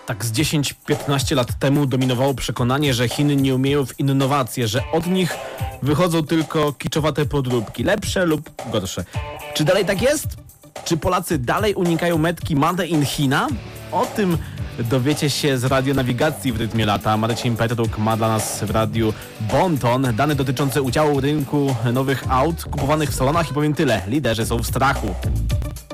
Tak z 10-15 lat temu dominowało przekonanie, że Chiny nie umieją w innowacje, że od nich wychodzą tylko kiczowate podróbki, lepsze lub gorsze. Czy dalej tak jest? Czy Polacy dalej unikają metki Made in China? O tym dowiecie się z radionawigacji w rytmie lata. Marcin Petruk ma dla nas w radiu Bonton dane dotyczące udziału rynku nowych aut kupowanych w salonach i powiem tyle, liderzy są w strachu.